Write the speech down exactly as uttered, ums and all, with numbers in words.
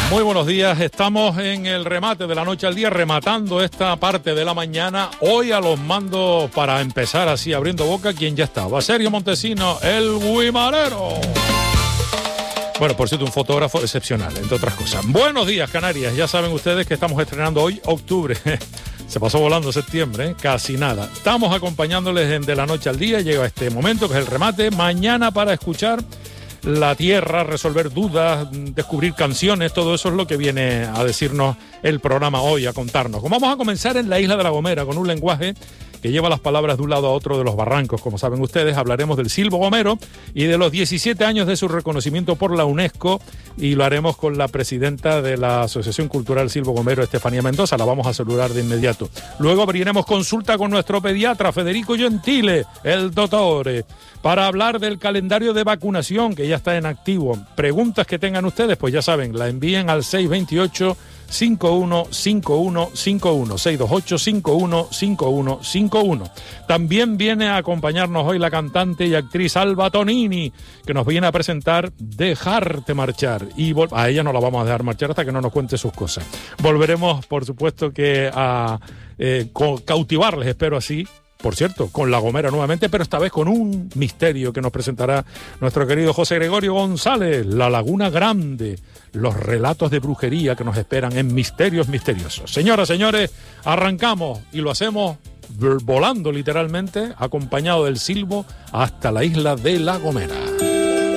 Muy buenos días, estamos en el remate de la noche al día, rematando esta parte de la mañana. Hoy a los mandos, para empezar así abriendo boca, quien ya estaba, Sergio Montesino, el Guimarero. Bueno, por cierto, un fotógrafo excepcional, entre otras cosas. Buenos días, Canarias. Ya saben ustedes que estamos estrenando hoy octubre. Se pasó volando septiembre, ¿eh? Casi nada. Estamos acompañándoles de la noche al día. Llega este momento que es el remate. Mañana para escuchar la tierra, resolver dudas, descubrir canciones, todo eso es lo que viene a decirnos el programa hoy, a contarnos. Como vamos a comenzar en la isla de La Gomera con un lenguaje que lleva las palabras de un lado a otro de los barrancos. Como saben ustedes, hablaremos del silbo gomero y de los diecisiete años de su reconocimiento por la UNESCO, y lo haremos con la presidenta de la Asociación Cultural Silbo Gomero, Estefanía Mendoza. La vamos a saludar de inmediato. Luego abriremos consulta con nuestro pediatra Federico Gentile, el dottore, para hablar del calendario de vacunación que ya está en activo. Preguntas que tengan ustedes, pues ya saben, la envíen al seis dos ocho, cinco uno cinco uno cinco uno, seis dos ocho, cinco uno cinco uno cinco uno. También viene a acompañarnos hoy la cantante y actriz Alba Tonini, que nos viene a presentar Dejarte Marchar, y vol- a ella no la vamos a dejar marchar hasta que no nos cuente sus cosas. Volveremos, por supuesto, que a eh, co- cautivarles, espero así, por cierto, con La Gomera nuevamente, pero esta vez con un misterio que nos presentará nuestro querido José Gregorio González, La Laguna Grande, los relatos de brujería que nos esperan en Misterios Misteriosos. Señoras, señores, arrancamos y lo hacemos volando literalmente, acompañado del silbo hasta la isla de La Gomera.